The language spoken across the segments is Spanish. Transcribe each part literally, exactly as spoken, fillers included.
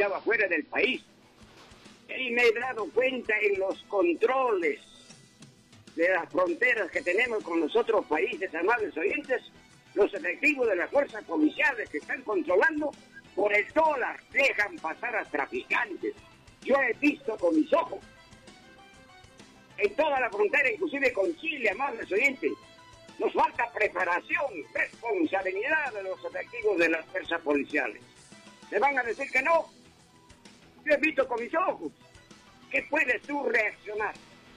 estaba fuera del país. Y me he dado cuenta en los controles de las fronteras que tenemos con los otros países, amables oyentes, los efectivos de las fuerzas policiales que están controlando por el dólar dejan pasar a traficantes. Yo he visto con mis ojos en toda la frontera, inclusive con Chile, amables oyentes. Nos falta preparación, responsabilidad de los efectivos de las fuerzas policiales. ¿Me van a decir que no? Yo he visto con mis ojos. ¿Qué puedes tú reaccionar?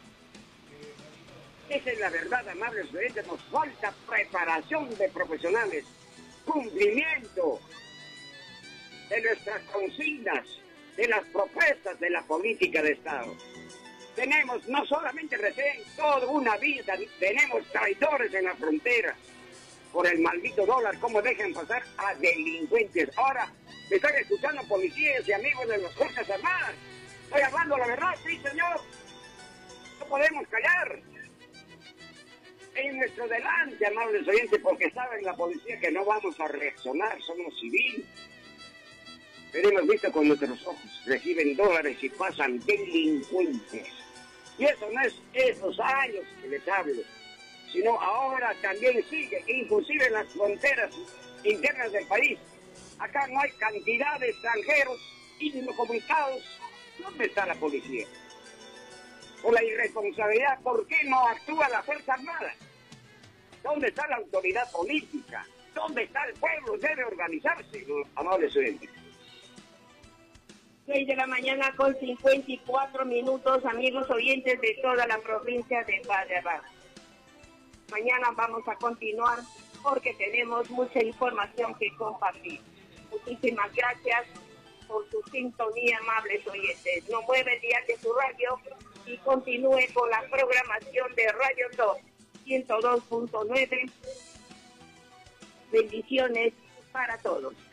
Esa es la verdad, amables oyentes. Nos falta preparación de profesionales, cumplimiento de nuestras consignas, de las propuestas de la política de Estado. Tenemos no solamente recién toda una vida, tenemos traidores en la frontera por el maldito dólar, cómo dejan pasar a delincuentes. Ahora me están escuchando policías y amigos de las Fuerzas Armadas. Estoy hablando la verdad, sí señor. No podemos callar. En nuestro delante, amables oyentes, porque saben la policía que no vamos a reaccionar, somos civiles. Pero hemos visto con nuestros ojos, reciben dólares y pasan delincuentes. Y eso no es esos años que les hablo, sino ahora también sigue, inclusive en las fronteras internas del país. Acá no hay cantidad de extranjeros indocumentados. ¿Dónde está la policía? Por la irresponsabilidad, ¿por qué no actúa la Fuerza Armada? ¿Dónde está la autoridad política? ¿Dónde está el pueblo? Debe organizarse, amables oyentes. seis de la mañana con cincuenta y cuatro minutos, amigos oyentes de toda la provincia de Padre Abad. Mañana vamos a continuar porque tenemos mucha información que compartir. Muchísimas gracias por su sintonía, amables oyentes. No mueve el dial de su radio y continúe con la programación de Radio dos, ciento dos punto nueve. Bendiciones para todos.